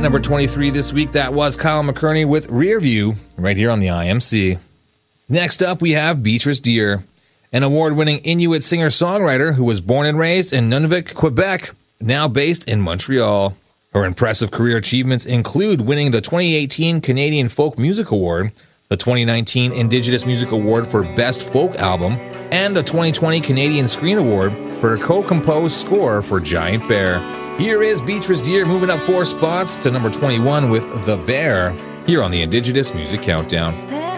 number 23 this week, that was Kyle McCurney with Rear View, right here on the IMC. Next up, we have Beatrice Deer, an award-winning Inuit singer-songwriter who was born and raised in Nunavik, Quebec, now based in Montreal. Her impressive career achievements include winning the 2018 Canadian Folk Music Award, the 2019 Indigenous Music Award for Best Folk Album, and the 2020 Canadian Screen Award for a co-composed score for Giant Bear. Here is Beatrice Deer moving up 4 spots to number 21 with The Bear, here on the Indigenous Music Countdown.